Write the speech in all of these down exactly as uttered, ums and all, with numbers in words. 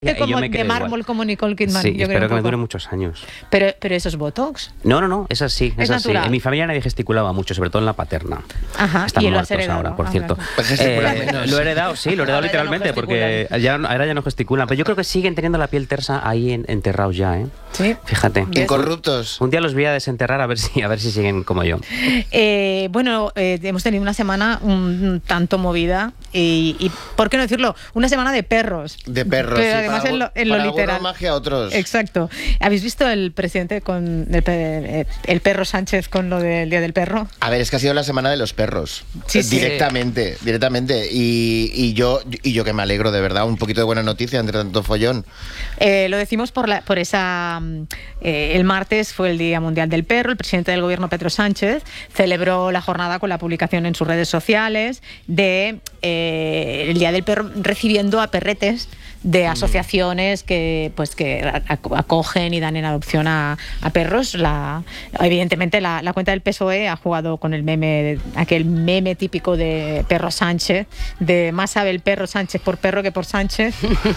Como de mármol como Nicole Kidman. Sí, yo espero creo que me dure muchos años. Pero, pero eso es Botox. No, no, no, es así, es, Es así. natural. En mi familia nadie gesticulaba mucho, sobre todo en la paterna. Ajá, Están y lo has muertos heredado ahora, por ah, cierto. claro. Eh, lo he heredado, sí, lo he heredado Ahora ya no literalmente, porque ya, ahora ya no gesticulan. Pero yo creo que siguen teniendo la piel tersa ahí en, enterrados ya, ¿eh? Sí. Fíjate. Incorruptos. Un día los voy a desenterrar a ver si, a ver si siguen como yo. Eh, bueno, eh, hemos tenido una semana un tanto movida y, y, ¿por qué no decirlo? Una semana de perros. De perros, Pero sí, además para en lo, en lo para literal. algunos magia, otros. Exacto. ¿Habéis visto el presidente con el, pe- el perro Sánchez con lo del Día del Perro? A ver, es que ha sido la semana de los perros. Sí, Eh, sí. Directamente, directamente. Y, y yo y yo que me alegro, de verdad, un poquito de buena noticia entre tanto follón. Eh, lo decimos por, la, por esa... mm, eh, el martes fue el Día Mundial del Perro. El presidente del gobierno, Pedro Sánchez, celebró la jornada con la publicación en sus redes sociales de eh, el Día del Perro, recibiendo a perretes de asociaciones que pues que ac- acogen y dan en adopción a, a perros. La, evidentemente la, la cuenta del P S O E ha jugado con el meme, aquel meme típico de Perro Sánchez, de más sabe el perro Sánchez por perro que por Sánchez.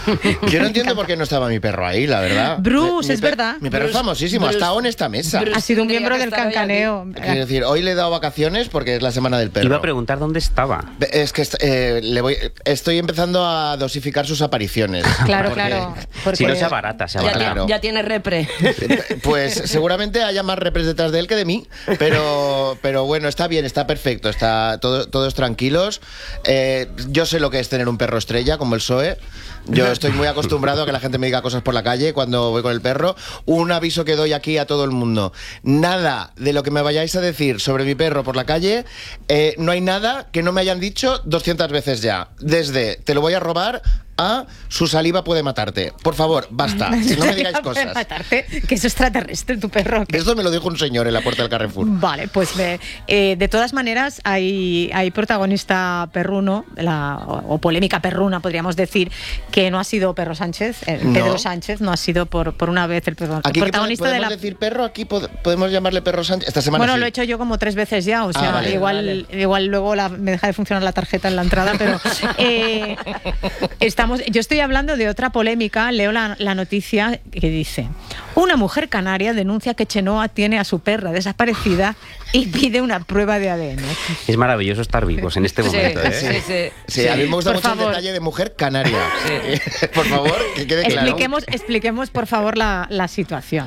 Yo no entiendo por qué no estaba mi perro ahí, la verdad. Bruce, Mi es pe- verdad. Mi perro Bruce- es famosísimo, Bruce- ha estado en esta mesa. Bruce- Ha sido un tendría miembro que del estar hoy cancaneo. Quiero decir, hoy le he dado vacaciones porque es la semana del perro. Iba a preguntar dónde estaba. Es que est- eh, le voy, estoy empezando a dosificar sus apariciones. Claro, Porque- claro. Porque Si no sea barata, sea Ya, barata. Claro. tiene, ya tiene repre. Pues seguramente haya más repres detrás de él que de mí, pero, pero bueno, está bien, está perfecto, está todo, todos tranquilos. Eh, yo sé lo que es tener un perro estrella, como el P S O E. Yo estoy muy acostumbrado a que la gente me diga cosas por la calle cuando voy con el perro. Un aviso que doy aquí a todo el mundo. Nada de lo que me vayáis a decir sobre mi perro por la calle, eh, no hay nada que no me hayan dicho doscientas veces ya. Desde te lo voy a robar a su saliva puede matarte. Por favor, basta. No me digáis Puede cosas. matarte, que es extraterrestre tu perro. que- Esto me lo dijo un señor en la puerta del Carrefour. Vale, pues eh, eh, de todas maneras hay, hay protagonista perruno, la, o, o polémica perruna podríamos decir, que no ha sido Perro Sánchez, eh, No. Pedro Sánchez, no ha sido por, por una vez el, perro- el Aquí que protagonista podemos de la... decir perro, aquí pod- podemos llamarle perro Sánchez. Esta semana Bueno, sí. lo he hecho yo como tres veces ya, o sea, Ah, vale. igual, Vale. igual luego la- me deja de funcionar la tarjeta en la entrada, pero eh, estamos, yo estoy hablando de otra polémica. Leo la, la noticia que dice: una mujer canaria denuncia que Chenoa tiene a su perra desaparecida y pide una prueba de A D N. Es maravilloso estar vivos en este Sí, momento, ¿eh? sí, sí. Sí, a mí me gusta Por mucho favor. el detalle de mujer canaria. Por favor, que quede claro. Expliquemos, expliquemos por favor la, la situación.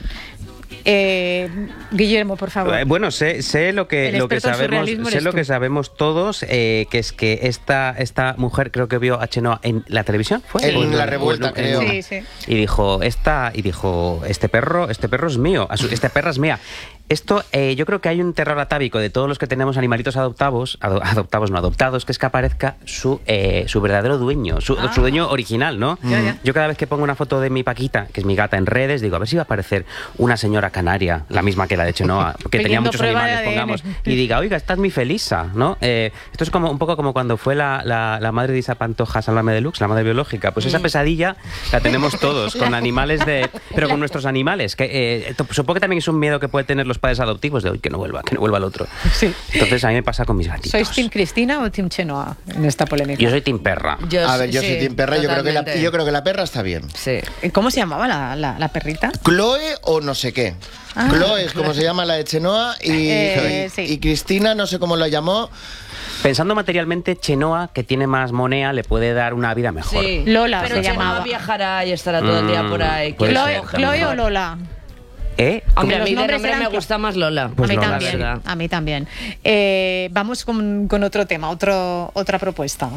Eh, Guillermo, por favor. Eh, Bueno, sé, sé lo que, El lo que experto en sabemos, surrealismo sé eres lo tú. que sabemos todos, eh, que es que esta, esta mujer creo que vio a Chenoa en la televisión, ¿fue? En ¿O La o Revuelta, en- creo. Sí, sí. Y dijo, esta, y dijo, este perro, este perro es mío, a su- esta perra es mía. Esto, eh, yo creo que hay un terror atávico de todos los que tenemos animalitos adoptados, ado- adoptados no adoptados, que es que aparezca su, eh, su verdadero dueño, su, Ah. su dueño original, ¿no? Ya, ya. Yo cada vez que pongo una foto de mi Paquita, que es mi gata, en redes, digo, a ver si va a aparecer una señora canaria, la misma que la de Chenoa, porque tenía Pidiendo muchos prueba de animales, A D N. pongamos, y diga, oiga, esta es mi Felisa, ¿no? Eh, esto es como un poco como cuando fue la, la, la madre de Isa Pantoja, Sálvame Deluxe, la madre biológica. Pues esa pesadilla la tenemos todos, con animales de... Pero con nuestros animales, que eh, to- supongo que también es un miedo que pueden tener los padres adoptivos, de, uy, que no vuelva, que no vuelva el otro. Sí. Entonces a mí me pasa con mis gatitos. ¿Sois Team Cristina o Team Chenoa en esta polémica? Yo soy Team Perra. Yo, A ver, yo sí, soy Team Perra, yo creo, que la, totalmente. yo creo que la perra está bien. Sí. ¿Cómo se llamaba la, la, la perrita? Chloe o no sé qué. Ah. Chloe es como se llama la de Chenoa y, Eh, y- sí. y Cristina no sé cómo la llamó. Pensando materialmente, Chenoa, que tiene más monea, le puede dar una vida mejor. Sí. Lola Pero se Chenoa llamaba. viajará y estará todo el día por ahí. Mm, puede ¿Quién ser. la ¿Chloe, coge Chloe mejor? o Lola? ¿Eh? Hombre, a Los mí de nombres nombre eran me cla- gusta más Lola. Pues a mí Lola, también, sí. verdad. a mí también. Eh, vamos con, con otro tema, otro, otra propuesta.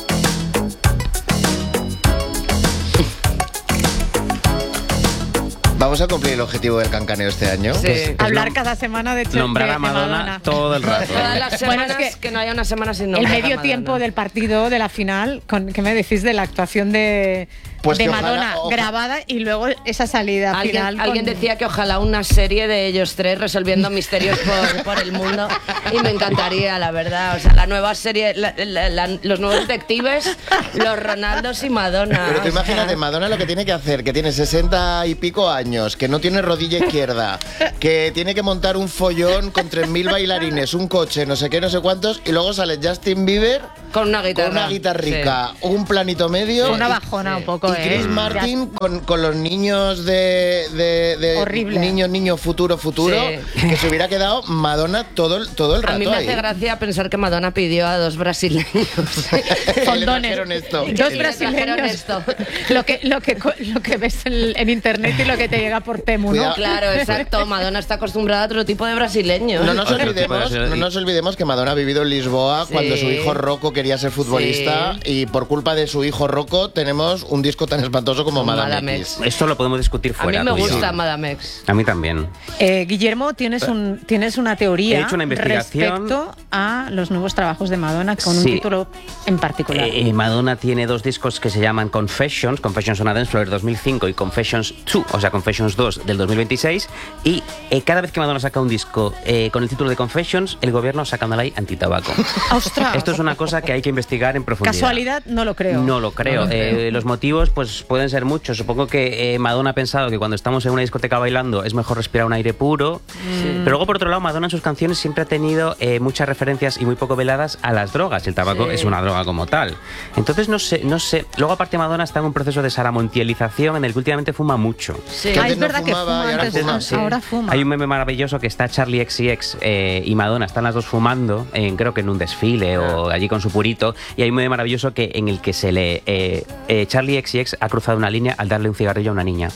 Vamos a cumplir el objetivo del cancaneo este año. Sí. Es Hablar nom- cada semana de, de- Nombrar de a Madonna, Madonna. todo el rato. Todas las Bueno, semanas, es que, que no haya una semana sin El nombrar a medio Madonna. tiempo del partido de la final, con, ¿qué me decís de la actuación de, Pues de que ojalá- Madonna ojalá- grabada y luego esa salida Alguien, final? con- alguien decía que ojalá una serie de ellos tres resolviendo misterios por, por el mundo y me encantaría, la verdad. O sea, la nueva serie, la- la- la- los nuevos detectives, los Ronaldos y Madonna. Pero tú o sea, imagínate, Madonna lo que tiene que hacer, que tiene sesenta y pico años, que no tiene rodilla izquierda, que tiene que montar un follón con tres mil bailarines, un coche, no sé qué, no sé cuántos, y luego sale Justin Bieber con una guitarra. con una guitarrica, un planito medio. Una y- bajona Sí. un poco. dramático, Y Chris ¿eh? Martin con, con los niños de, de, de Horrible. niño, niño, futuro, futuro, Sí. que se hubiera quedado Madonna todo, el- todo el rato A mí me ahí. hace gracia pensar que Madonna pidió a dos brasileños. Le Fondones. trajeron esto. Dos Le trajeron brasileños. esto. Lo que, lo, que, lo que ves en, en internet y lo que te llega por Temu, ¿no? Cuidado. Claro, exacto. Madonna está acostumbrada a otro tipo de brasileños. No nos, Otro tipo de olvidemos, ciudad- no nos olvidemos que Madonna ha vivido en Lisboa Sí. cuando su hijo Rocco quería ser futbolista Sí. y por culpa de su hijo Rocco tenemos un disco tan espantoso como Como Madame Madame X. X. Esto lo podemos discutir A mí fuera. me tú y yo. gusta Madame X. A mí también. Eh, Guillermo, tienes, un, tienes una teoría He hecho una investigación. respecto a los nuevos trabajos de Madonna con un Sí. título en particular. Eh, Madonna tiene dos discos que se llaman Confessions, Confessions on a Dance Floor del dos mil cinco y Confessions dos, o sea, Confessions dos del dos mil veintiséis. Y eh, cada vez que Madonna saca un disco eh, con el título de Confessions, el gobierno saca una ley antitabaco. ¡Ostras! Esto es una cosa que hay que investigar en profundidad. ¿Casualidad? No lo creo. No lo creo. No lo creo. Eh, los motivos pues pueden ser muchos. Supongo que eh, Madonna ha pensado que cuando estamos en una discoteca bailando es mejor respirar un aire puro. Pero luego, por otro lado, Madonna en sus canciones siempre ha tenido eh, muchas referencias y muy poco veladas a las drogas. El tabaco Sí. es una droga como tal. Entonces, no sé, no sé. Luego, aparte, Madonna está en un proceso de saramontielización en el que últimamente fuma mucho. Sí. Que Ah, antes es no verdad que fumaba fuma y ahora antes, fuma. ah, Sí. ahora fuma. Hay un meme maravilloso que está Charlie X C X eh, y Madonna, están las dos fumando, en, creo que en un desfile o allí con su purito, y hay un meme maravilloso que, en el que se le eh, eh, Charlie X C X ha cruzado una línea al darle un cigarrillo a una niña.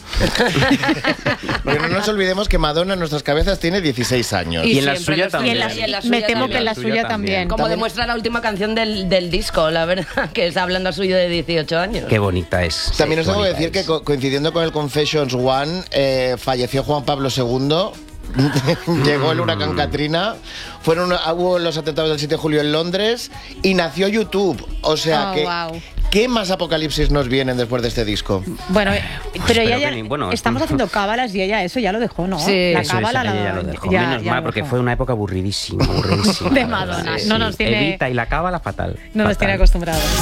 Porque no nos olvidemos que Madonna en nuestras cabezas tiene dieciséis años. Y en la siempre suya lo también. Y en la, Y en la me suya temo también. que en la La suya suya también. también. Como También- demuestra la última canción del, del disco, la verdad, que es hablando a suyo de dieciocho años. Qué bonita es. También os Qué tengo que bonita decir que es. co- coincidiendo con el Confessions One, eh, falleció Juan Pablo segundo. Llegó el huracán Katrina, fueron hubo los atentados del siete de julio en Londres y nació YouTube. O sea Oh, que wow. ¿qué más apocalipsis nos vienen después de este disco? Bueno, eh, pero ella espero ya, que ni- bueno, estamos es- haciendo cábalas y ella eso ya lo dejó, ¿no? Sí. La Eso es, cábala ella la- ya lo dejó. ya- Menos ya mal, lo porque dejó. fue una época aburridísima, aburridísima. De Madonna. No nos tiene- Evita y la cábala fatal. No nos fatal. tiene acostumbrados.